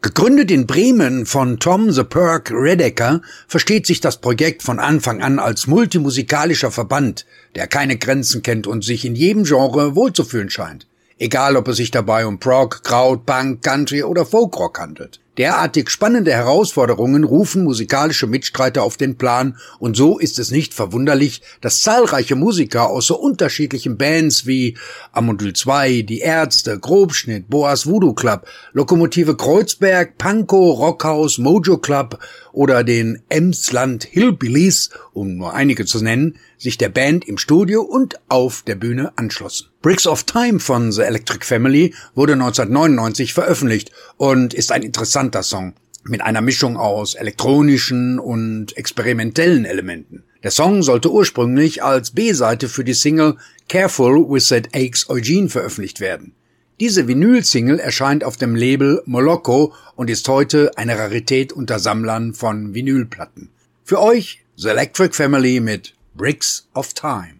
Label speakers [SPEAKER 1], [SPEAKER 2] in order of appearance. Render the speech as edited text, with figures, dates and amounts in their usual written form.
[SPEAKER 1] Gegründet in Bremen von Tom the Perk Redeker, versteht sich das Projekt von Anfang an als multimusikalischer Verband, der keine Grenzen kennt und sich in jedem Genre wohlzufühlen scheint. Egal, ob es sich dabei um Prog, Kraut, Punk, Country oder Folkrock handelt. Derartig spannende Herausforderungen rufen musikalische Mitstreiter auf den Plan und so ist es nicht verwunderlich, dass zahlreiche Musiker aus so unterschiedlichen Bands wie Amondyl 2, Die Ärzte, Grobschnitt, Boas Voodoo Club, Lokomotive Kreuzberg, Pankow, Rockhaus, Mojo Club oder den Emsland Hillbillies, um nur einige zu nennen, sich der Band im Studio und auf der Bühne anschlossen. Bricks of Time von The Electric Family wurde 1999 veröffentlicht und ist ein interessanter Song mit einer Mischung aus elektronischen und experimentellen Elementen. Der Song sollte ursprünglich als B-Seite für die Single Careful with That Aches Eugene veröffentlicht werden. Diese Vinyl-Single erscheint auf dem Label Moloko und ist heute eine Rarität unter Sammlern von Vinylplatten. Für euch The Electric Family mit Bricks of Time.